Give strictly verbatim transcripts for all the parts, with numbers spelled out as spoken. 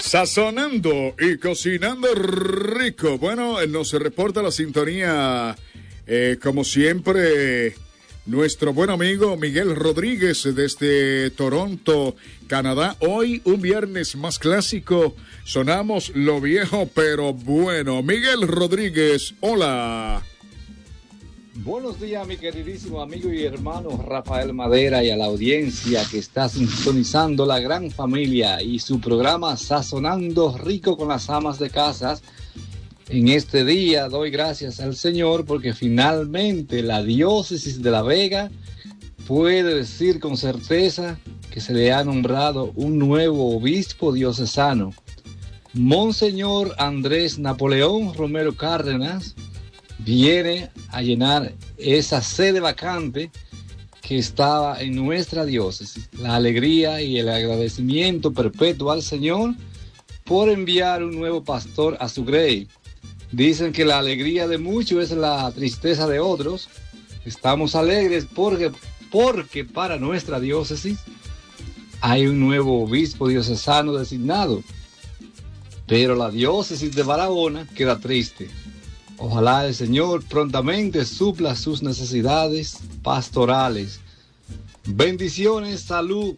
Sazonando y cocinando rico. Bueno, nos reporta la sintonía, eh, como siempre, nuestro buen amigo Miguel Rodríguez desde Toronto, Canadá. Hoy, un viernes más clásico, sonamos lo viejo pero bueno. Miguel Rodríguez, hola. Buenos días, mi queridísimo amigo y hermano Rafael Madera, y a la audiencia que está sintonizando La Gran Familia y su programa Sazonando Rico con las amas de casas. En este día doy gracias al Señor porque finalmente la diócesis de La Vega puede decir con certeza que se le ha nombrado un nuevo obispo diocesano. Monseñor Andrés Napoleón Romero Cárdenas viene a llenar esa sede vacante que estaba en nuestra diócesis. La alegría y el agradecimiento perpetuo al Señor por enviar un nuevo pastor a su grey. Dicen que la alegría de muchos es la tristeza de otros. Estamos alegres porque, porque para nuestra diócesis hay un nuevo obispo diocesano designado. Pero la diócesis de Barahona queda triste. Ojalá el Señor prontamente supla sus necesidades pastorales. Bendiciones, salud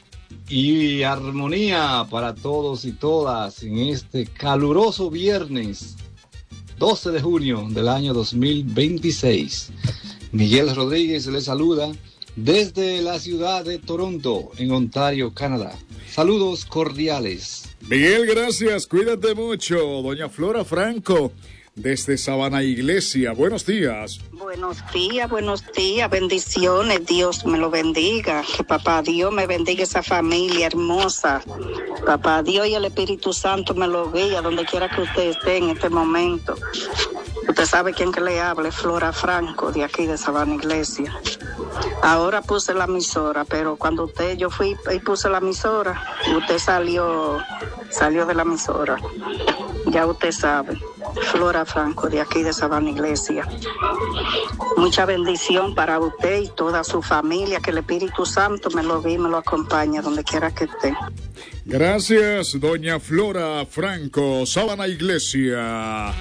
y armonía para todos y todas en este caluroso viernes doce de junio del año dos mil veintiséis. Miguel Rodríguez le saluda desde la ciudad de Toronto, en Ontario, Canadá. Saludos cordiales. Miguel, gracias. Cuídate mucho. Doña Flora Franco, desde Sabana Iglesia. Buenos días. Buenos días, buenos días, bendiciones, Dios me lo bendiga, que papá Dios me bendiga esa familia hermosa, papá Dios y el Espíritu Santo me lo guía donde quiera que usted esté en este momento. Usted sabe quién que le hable, Flora Franco, de aquí de Sabana Iglesia. Ahora puse la emisora, pero cuando usted, yo fui y puse la emisora, usted salió, salió de la emisora, ya usted sabe. Flora Franco, de aquí de Sabana Iglesia. Mucha bendición para usted y toda su familia, que el Espíritu Santo me lo guíe y me lo acompañe donde quiera que esté. Gracias, doña Flora Franco, Sabana Iglesia.